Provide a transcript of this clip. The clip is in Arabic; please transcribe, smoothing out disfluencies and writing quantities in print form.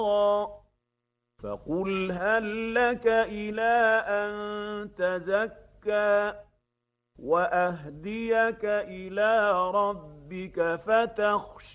فقل هل لك إلى أن تزكى وأهديك إلى ربك فتخشى